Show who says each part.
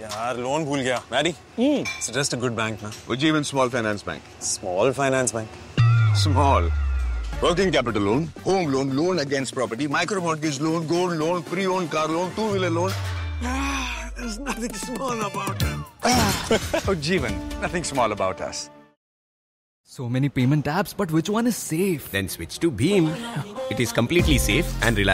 Speaker 1: यार लोन भूल गया. Maddie, suggest a good bank ना.
Speaker 2: Ujjivan Small Finance Bank.
Speaker 1: Small finance bank.
Speaker 2: Small. Working capital loan, home loan, loan against property, micro mortgage loan, gold loan, pre-owned car loan, two-wheeler loan.
Speaker 1: There's nothing small about it.
Speaker 3: Ujjivan, nothing small about us.
Speaker 4: So many payment apps, but which one is safe?
Speaker 5: Then switch to Bheem. It is completely safe and reliable.